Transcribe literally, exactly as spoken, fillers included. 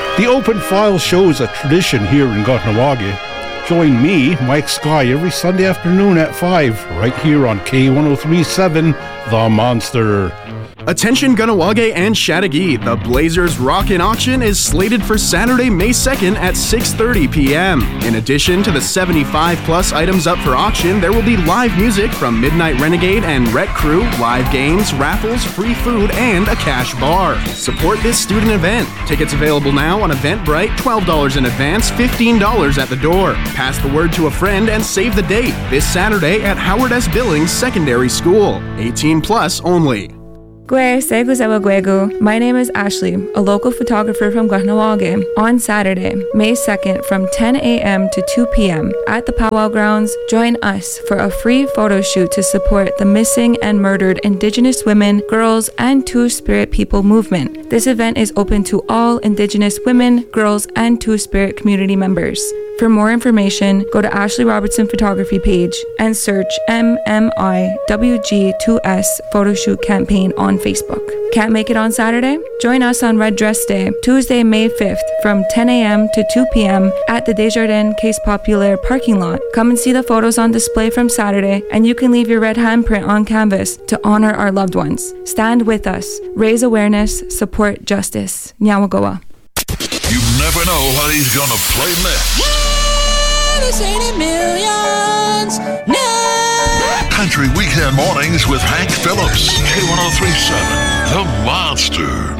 The Open File Show is a tradition here in Kahnawake. Join me, Mike Sky, every Sunday afternoon at five, right here on K one oh three point seven, The Monster. Attention Kahnawake and Chateauguay, the Blazers Rockin' Auction is slated for Saturday, May second at six thirty p.m. In addition to the seventy-five plus items up for auction, there will be live music from Midnight Renegade and Rec Crew, live games, raffles, free food, and a cash bar. Support this student event. Tickets available now on Eventbrite, twelve dollars in advance, fifteen dollars at the door. Pass the word to a friend and save the date this Saturday at Howard S. Billings Secondary School. eighteen plus only. My name is Ashley, a local photographer from Kahnawake. On Saturday, May second from ten a.m. to two p.m. at the Powwow Grounds, join us for a free photo shoot to support the missing and murdered Indigenous women, girls, and Two-Spirit people movement. This event is open to all Indigenous women, girls, and Two-Spirit community members. For more information, go to Ashley Robertson Photography page and search M M I W G two S Photoshoot Campaign on Facebook. Can't make it on Saturday? Join us on Red Dress Day, Tuesday, May fifth, from ten a.m. to two p.m. at the Desjardins Case Populaire parking lot. Come and see the photos on display from Saturday, and you can leave your red handprint on canvas to honor our loved ones. Stand with us, raise awareness, support justice. Nyawagoa. You never know what he's gonna play next. Yeah, this ain't in millions. No. Country Weekend Mornings with Hank Phillips. K one oh three point seven, The Monster.